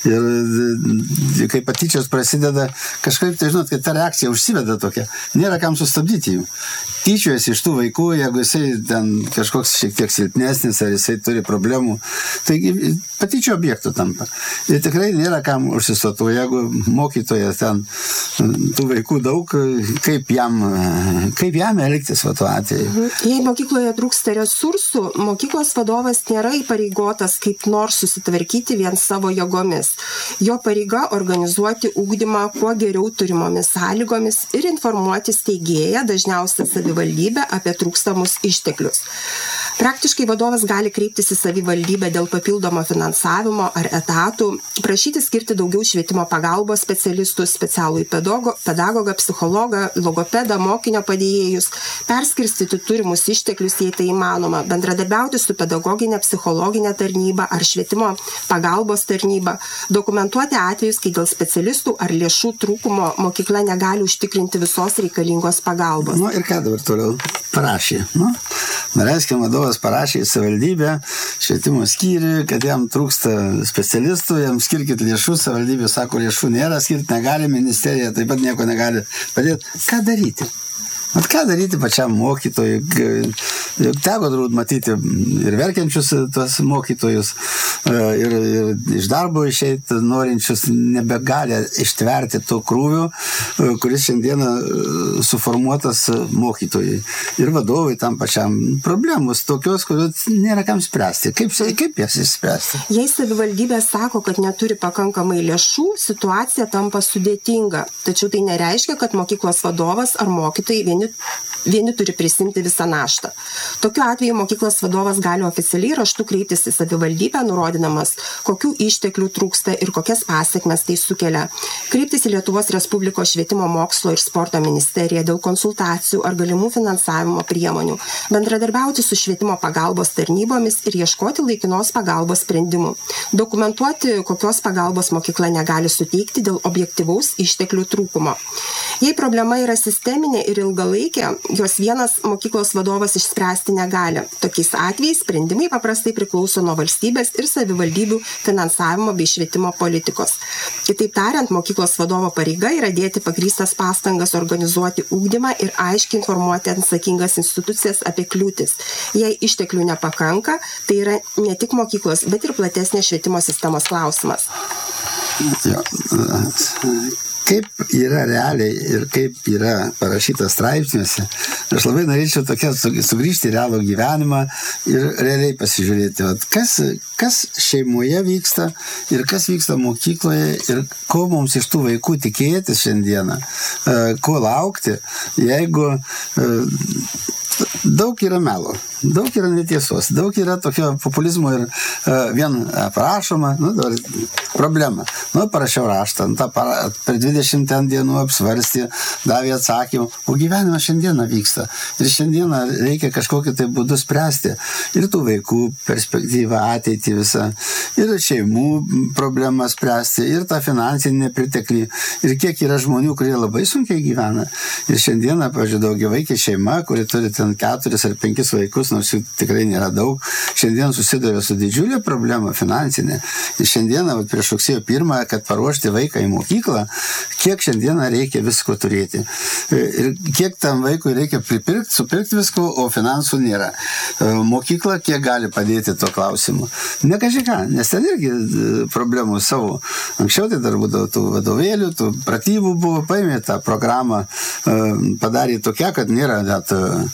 Ir kai patyčios prasideda, kažkaip, tai žinot, kad ta reakcija užsiveda tokia, nėra kam sustabdyti jų. Tyčiojasi iš tų vaikų, jeigu jisai ten kažkoks šiek tiek silpnesnis, ar jisai turi problemų, tai patyčių objektų tampa. Ir tikrai nėra kam užsistoti, jeigu mokytojas ten tų vaikų daug, kaip jam, kaip jam elgtis va tuo atveju. Jei mokykloje trūksta resursų, mokyklos vadovas nėra įpareigotas kaip nors susitvarkyti vien savo jėgomis. Jo pareiga organizuoti ugdymą kuo geriau turimomis sąlygomis ir informuoti steigėją, dažniausiai savivaldybę, apie trūkstamus išteklius. Praktiškai vadovas gali kreiptis į savivaldybę dėl papildomo finansavimo ar etatų, prašyti skirti daugiau švietimo pagalbos specialistų, specialų pedago, pedagogą, psichologą, logopedą, mokinio padėjėjus, perskirstyti turimus išteklius, jei tai įmanoma, bendradarbiauti su pedagoginė, psichologinė tarnyba ar švietimo pagalbos tarnyba, dokumentuoti atvejus, kai dėl specialistų ar lėšų trūkumo mokykla negali užtikrinti visos reikalingos pagalbos. Nu ir ką dabar toliau parašė? Nu, reiškia, vadovas parašė į savivaldybę, švietimo skyrių, kad jam trūksta specialistų, jam skirkit lėšų, savivaldybė sako, lėšų nėra, skirti negali, ministerija taip pat nieko negali padėti. Ką daryti? At ką daryti pačiam mokytojui, juk teko turbūt matyti ir verkiančius tuos mokytojus, ir, ir iš darbo išeiti norinčius nebegali ištverti to krūvio, kuris šiandieną suformuotas mokytojai ir vadovai tam pačiam problemos, tokios, kurios nėra kam spręsti. Kaip, kaip jas išspręsti? Jei savivaldybė sako, kad neturi pakankamai lėšų, situacija tampa sudėtinga, tačiau tai nereiškia, kad mokyklos vadovas ar mokytojai vieni Vieni turi prisimti visą naštą. Tokiu atveju mokyklos vadovas gali oficialiai raštu kreiptis į savivaldybę, nurodinamas, kokių išteklių trūksta ir kokias pasiekmes tai sukelia. Kreiptis į Lietuvos Respublikos švietimo mokslo ir sporto ministeriją dėl konsultacijų ar galimų finansavimo priemonių, bendradarbiauti su švietimo pagalbos tarnybomis ir ieškoti laikinos pagalbos sprendimų. Dokumentuoti, kokios pagalbos mokykla negali suteikti dėl objektyvaus išteklių trūkumo. Jei problema yra sisteminė ir ilgalaikė, jos vienas mokyklos vadovas išspręsti negali. Tokiais atvejais sprendimai paprastai priklauso nuo valstybės ir savivaldybių finansavimo bei švietimo politikos. Kitaip tariant, mokyklos vadovo pareiga yra dėti pagrįstas pastangas organizuoti ugdymą ir aiškiai informuoti atsakingas institucijas apie kliūtis. Jei išteklių nepakanka, tai yra ne tik mokyklos, bet ir platesnė švietimo sistemos klausimas. Jo. Kaip yra realiai ir kaip yra parašyta straipsniuose, aš labai norėčiau tokia sugrįžti į realų gyvenimą ir realiai pasižiūrėti, vat, kas, kas šeimoje vyksta ir kas vyksta mokykloje ir ko mums iš tų vaikų tikėtis šiandieną, ko laukti, jeigu daug yra melo, daug yra netiesos, daug yra tokio populizmo ir uh, vien aprašoma, nu, problema. Nu, parašiau raštą, ta para, per dvidešimt dienų apsvarstė, davė atsakymų, o gyvenimas šiandieną vyksta. Ir šiandieną reikia kažkokį tai būdų spręsti. Ir tų vaikų perspektyvą, ateitį visą, ir šeimų problemą spręsti, ir tą finansinį nepriteklių, ir kiek yra žmonių, kurie labai sunkiai gyvena. Ir šiandieną, pavyzdžiui, daugiavaikė šeima, kuri turi ten keturis ar penkis vaikus, nors jų tikrai nėra daug, šiandien susiduria su didžiulė problema finansinė. Ir šiandieną, prieš rugsėjo pirmą, kad paruošti vaiką į mokyklą, kiek šiandieną reikia visko turėti. Ir kiek tam vaikui reikia pripirkti, supirkti visko, o finansų nėra. Mokykla kiek gali padėti tuo klausimu. Ne kažką, nes ten irgi problemų savo. Anksčiau tai dar būdavo tų vadovėlių, tų pratybų buvo, paėmė tą programą, padarė tokia, kad nėra net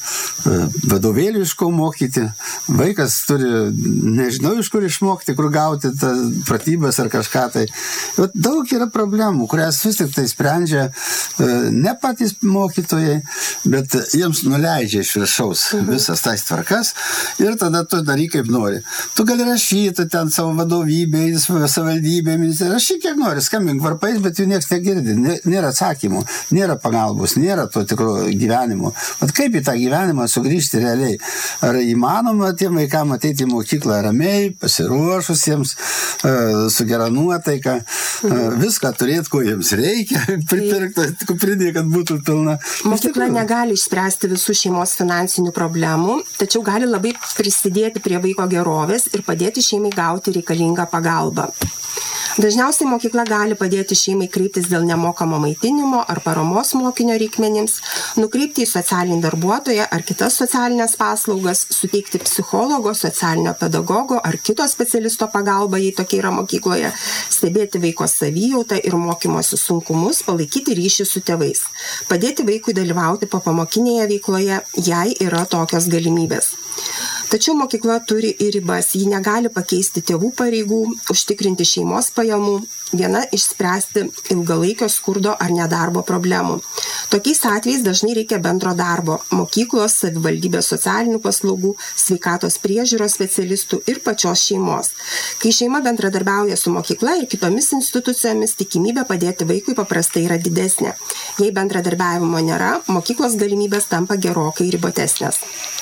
vadovėlių iš ko mokyti. Vaikas turi, nežinau iš kur išmokti, kur gauti tas pratybas ar kažką tai. Daug yra problemų, kurias vis tik tai sprendžia ne patys mokytojai, bet jiems nuleidžia iš viršaus visas tais tvarkas ir tada tu daryk kaip nori. Tu gali rašyti ten savo vadovybę, savivaldybę, rašyk kiek nori, skambink varpais, bet jų nieks negirdi, nėra atsakymų, nėra pagalbos, nėra to tikro gyvenimo. Bet kaip į tą gyvenimą sugrįžti realiai? Ar įmanoma tiem vaikam ateiti į mokyklą ramiai, pasiruošusiems, su gera nuotaika, viską turėti, ko jiems reikia, pripirkti kuprinį, kad būtų pilna. Mokykla negali išspręsti visų šeimos finansinių problemų, tačiau gali labai prisidėti prie vaiko gerovės ir padėti šeimai gauti reikalingą pagalbą. Dažniausiai mokykla gali padėti šeimai kreiptis dėl nemokamo maitinimo ar paramos mokinio reikmenims, nukreipti į socialinį darbuotoją ar kitas socialinės paslaugas, suteikti psichologo, socialinio pedagogo ar kito specialisto pagalbą, jei tokia yra mokykloje, stebėti vaiko savijautą ir mokymosi sunkumus, palaikyti ryšį su tėvais, padėti vaikui dalyvauti popamokinėje veikloje, jei yra tokios galimybės. Tačiau mokykla turi ir ribas, ji negali pakeisti tėvų pareigų, užtikrinti šeimos pajamų, viena išspręsti ilgalaikio skurdo ar nedarbo problemų. Tokiais atvejais dažnai reikia bendro darbo – mokyklos, savivaldybės socialinių paslaugų, sveikatos priežiūros specialistų ir pačios šeimos. Kai šeima bendradarbiauja su mokykla ir kitomis institucijomis, tikimybė padėti vaikui paprastai yra didesnė. Jei bendradarbiavimo nėra, mokyklos galimybės tampa gerokai ribotesnės.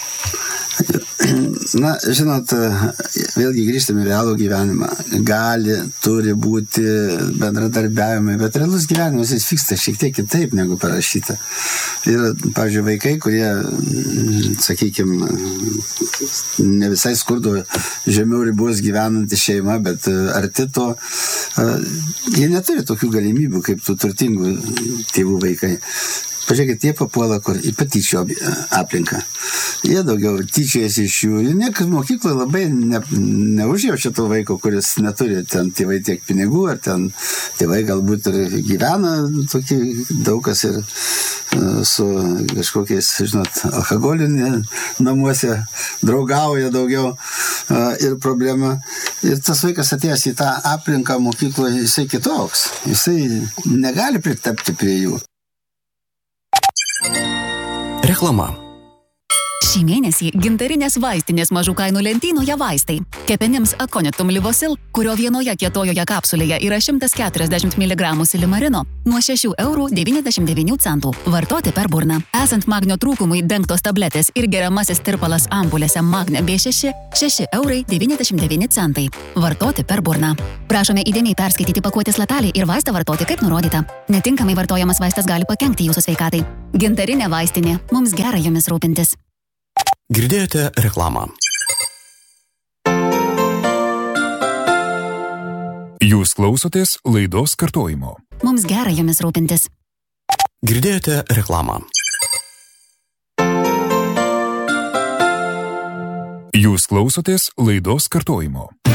Na, žinot, vėlgi grįžtame į realų gyvenimą. Gali, turi būti bendradarbiavimai, bet realus gyvenimas jis vyksta šiek tiek kitaip negu parašyta. Ir, pavyzdžiui, vaikai, kurie, sakykime, ne visai skurdo žemiau ribos gyvenanti šeima, bet arti to, jie neturi tokių galimybių kaip tų turtingų tėvų vaikai. pažiūrėkit, jie papuola kur į patyčių aplinką. Jie daugiau tyčiasi iš jų. Ir niekas mokykloje labai ne, neužjaučia to vaiko, kuris neturi ten tėvai tiek pinigų, ar ten tėvai galbūt ir gyvena tokį daug kas ir su kažkokiais, žinot, alkoholinė namuose draugauja daugiau ir problema. Ir tas vaikas atėjęs į tą aplinką mokykloje, jisai kitoks. Jisai negali pritapti prie jų. Reklama. Šį mėnesį gintarinės vaistinės mažų kainų lentynoje vaistai. Kepenims Aconitum Livosil, kurio vienoje kietojoje kapsulėje yra šimtas keturiasdešimt miligramų silimarino, nuo šešių eurų devyniasdešimt devynių centų. Vartoti per burną. Esant magnio trūkumui dengtos tabletės ir geriamasis tirpalas ampulėse Magne B šeši, šeši eurai devyniasdešimt devyni centai. Vartoti per burną. Prašome įdėmiai perskaityti pakuotės lapelį ir vaistą vartoti kaip nurodyta. Netinkamai vartojamas vaistas gali pakenkti jūsų sveikatai. Gintarinė vaistinė. Mums gera jumis rūpintis. Girdėjote reklamą. Jūs klausotės laidos kartojimo. Mums gera jumis rūpintis. Girdėjote reklamą. Jūs klausotės laidos kartojimo.